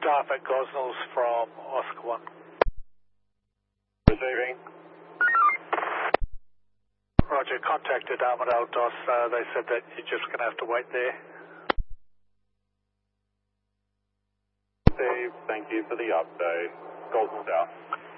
staff at Gosnells from Oscar 1. Receiving. Roger, contacted Armidale DOS. They said that you're just going to have to wait there. Steve, thank you for the update. Golden South.